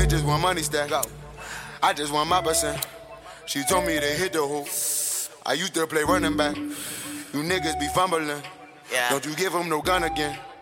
bitches want money stack. I just want my percent. She told me to hit the hoop. I used to play running back. You niggas be fumbling. Yeah. Don't you give them no gun again.